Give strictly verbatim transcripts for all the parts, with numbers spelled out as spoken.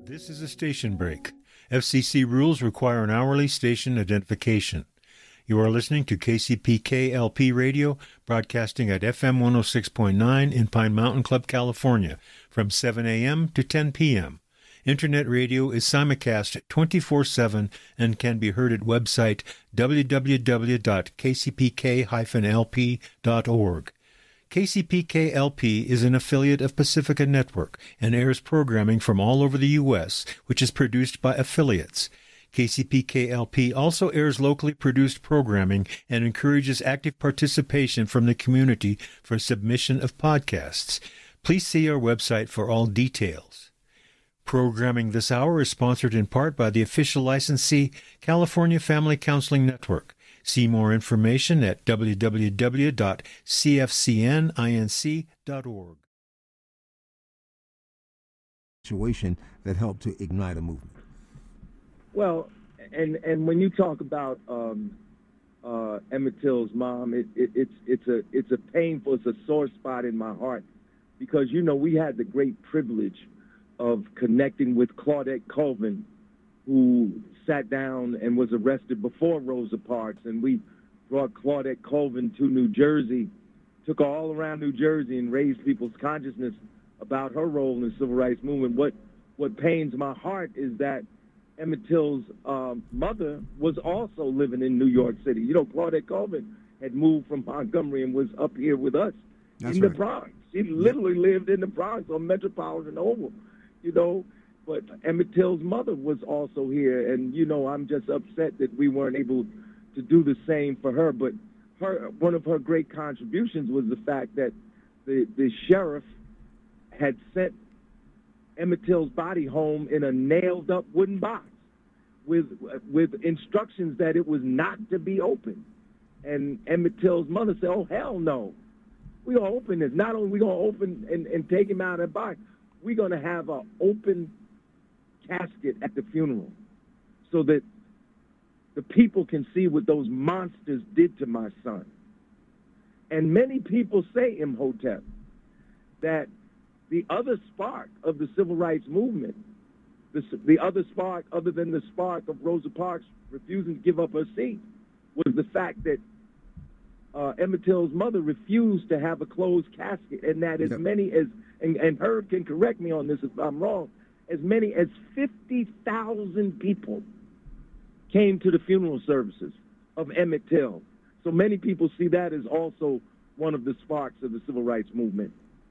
This is a station break. F C C rules require an hourly station identification. You are listening to K C P K L P Radio, broadcasting at F M one oh six point nine in Pine Mountain Club, California, from seven a.m. to ten p.m. Internet radio is simulcast twenty-four seven and can be heard at website w w w dot k c p k dash l p dot org. K C P K L P is an affiliate of Pacifica Network and airs programming from all over the U S, which is produced by affiliates. K C P K L P also airs locally produced programming and encourages active participation from the community for submission of podcasts. Please see our website for all details. Programming this hour is sponsored in part by the official licensee, California Family Counseling Network. See more information at w w w dot c f c n inc dot org. Situation that helped to ignite a movement. Well, and and when you talk about um, uh, Emmett Till's mom, it, it, it's it's a it's a painful, it's a sore spot in my heart, because you know we had the great privilege of connecting with Claudette Colvin, who sat down and was arrested before Rosa Parks, and we brought Claudette Colvin to New Jersey, took her all around New Jersey and raised people's consciousness about her role in the civil rights movement. What what pains my heart is that Emmett Till's um, mother was also living in New York City. You know, Claudette Colvin had moved from Montgomery and was up here with us That's in right. the Bronx. She literally yep. lived in the Bronx on Metropolitan Oval, you know. But Emmett Till's mother was also here, and, you know, I'm just upset that we weren't able to do the same for her. But her one of her great contributions was the fact that the, the sheriff had sent Emmett Till's body home in a nailed-up wooden box with with instructions that it was not to be opened. And Emmett Till's mother said, oh, hell no. We're going to open this. Not only are we going to open and, and take him out of that box, we're going to have an open casket at the funeral so that the people can see what those monsters did to my son. And many people say, Imhotep, that the other spark of the civil rights movement, the, the other spark other than the spark of Rosa Parks refusing to give up her seat, was the fact that uh, Emmett Till's mother refused to have a closed casket, and that as yep. many as, and, and Herb can correct me on this if I'm wrong, as many as fifty thousand people came to the funeral services of Emmett Till. So many people see that as also one of the sparks of the civil rights movement.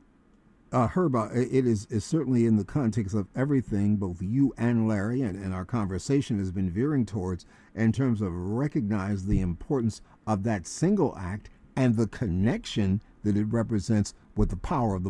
Uh, Herb, uh, it is, is certainly in the context of everything both you and Larry and, and our conversation has been veering towards in terms of recognize the importance of that single act and the connection that it represents with the power of the